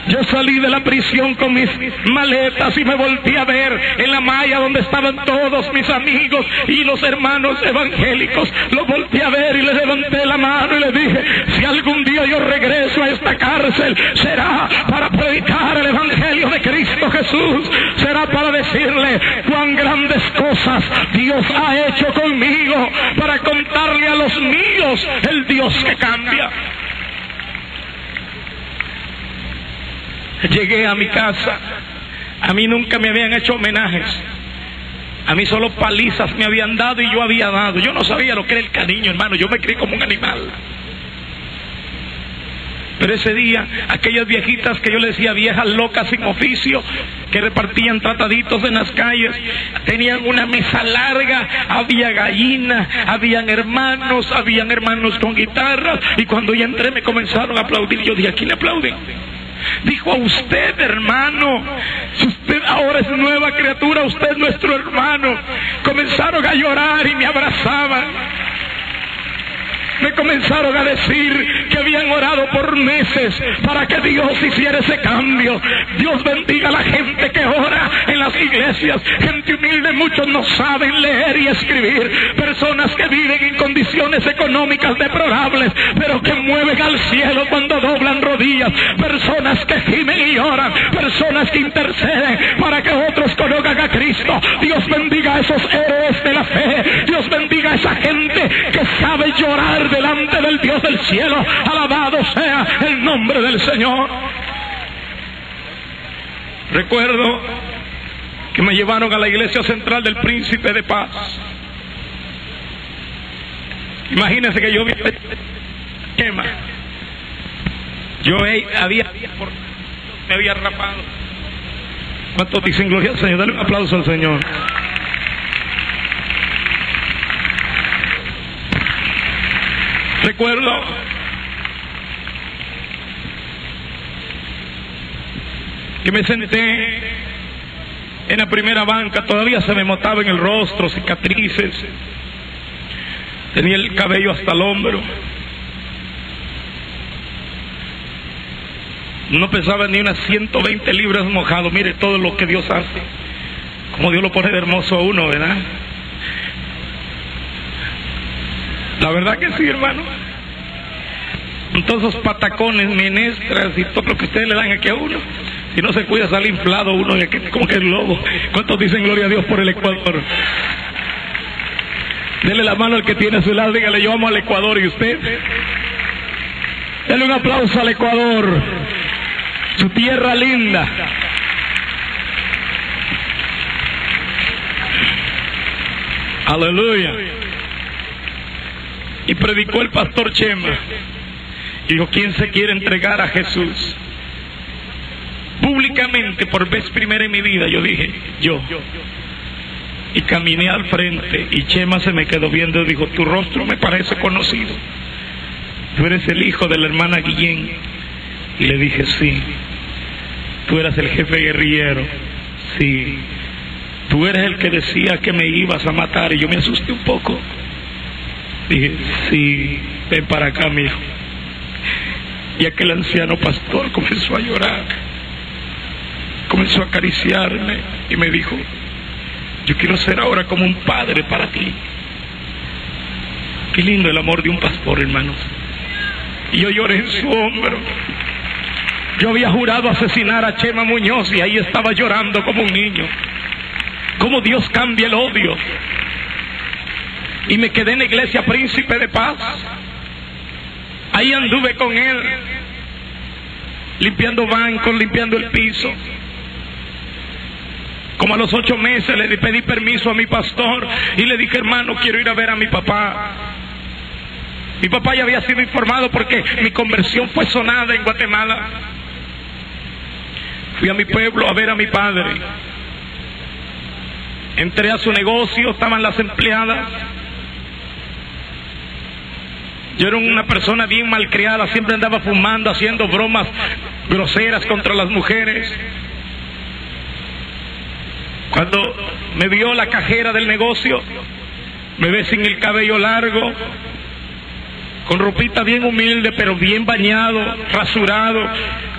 Yo salí de la prisión con mis maletas y me volví a ver en la malla donde estaban todos mis amigos y los hermanos evangélicos. Los volví a ver y les levanté la mano y les dije: si algún día yo regreso a esta cárcel, será para predicar el evangelio de Cristo Jesús, será para decirle cuán grandes cosas Dios ha hecho conmigo, para contarle a los míos el Dios que cambia. Llegué a mi casa. A mí nunca me habían hecho homenajes. A mí solo palizas me habían dado y yo había dado. Yo no sabía lo que era el cariño, hermano. Yo me crié como un animal. Pero ese día, aquellas viejitas que yo les decía viejas locas sin oficio, que repartían trataditos en las calles, tenían una mesa larga, había gallinas, habían hermanos con guitarras, y cuando yo entré me comenzaron a aplaudir. Yo dije: ¿a quién le aplauden? Dijo: a usted, hermano. Si usted ahora es nueva criatura, usted es nuestro hermano. Comenzaron a llorar y me abrazaban. Me comenzaron a decir que habían orado por meses para que Dios hiciera ese cambio. Dios bendiga a la gente que ora en las iglesias. Gente humilde, muchos no saben leer y escribir. Personas que viven en condiciones económicas deplorables, pero que mueven al cielo cuando doblan rodillas. Personas que gimen y oran. Personas que interceden para que otros conozcan a Cristo. Dios bendiga a esos héroes de la fe. Dios bendiga a esa gente que sabe llorar delante del Dios del cielo. Alabado sea el nombre del Señor. Recuerdo que me llevaron a la iglesia central del Príncipe de Paz. Imagínense que yo vi Chema. Me había rapado. ¿Cuántos dicen gloria al Señor? Dale un aplauso al Señor. Recuerdo que me senté en la primera banca. Todavía se me notaba en el rostro cicatrices. Tenía el cabello hasta el hombro. No pesaba ni unas 120 libras mojado. Mire todo lo que Dios hace. Como Dios lo pone de hermoso a uno, ¿verdad? La verdad que sí, hermano. Con todos esos patacones, menestras y todo lo que ustedes le dan aquí a uno. Si no se cuida, sale inflado uno como que el lobo. ¿Cuántos dicen gloria a Dios por el Ecuador? Dele la mano al que tiene a su lado, dígale: yo amo al Ecuador. ¿Y usted? Dele un aplauso al Ecuador, su tierra linda. Aleluya. Y predicó el pastor Chema. Y dijo: ¿quién se quiere entregar a Jesús? Públicamente, por vez primera en mi vida, yo dije: yo. Y caminé al frente y Chema se me quedó viendo y dijo: tu rostro me parece conocido. Tú eres el hijo de la hermana Guillén. Y le dije: sí. Tú eras el jefe guerrillero. Sí. Tú eres el que decía que me ibas a matar. Y yo me asusté un poco. Dije: sí, ven para acá, mi hijo. Y aquel anciano pastor comenzó a llorar, comenzó a acariciarme y me dijo: yo quiero ser ahora como un padre para ti. Qué lindo el amor de un pastor, hermanos. Y yo lloré en su hombro. Yo había jurado asesinar a Chema Muñoz y ahí estaba llorando como un niño. Cómo Dios cambia el odio. Y me quedé en la iglesia Príncipe de Paz. Ahí anduve con él, limpiando bancos, limpiando el piso. Como a los 8 meses le pedí permiso a mi pastor y le dije: hermano, quiero ir a ver a mi papá. Mi papá ya había sido informado porque mi conversión fue sonada en Guatemala. Fui a mi pueblo a ver a mi padre. Entré a su negocio, estaban las empleadas. Yo era una persona bien malcriada, siempre andaba fumando, haciendo bromas groseras contra las mujeres. Cuando me vio la cajera del negocio, me ve sin el cabello largo, con ropita bien humilde, pero bien bañado, rasurado,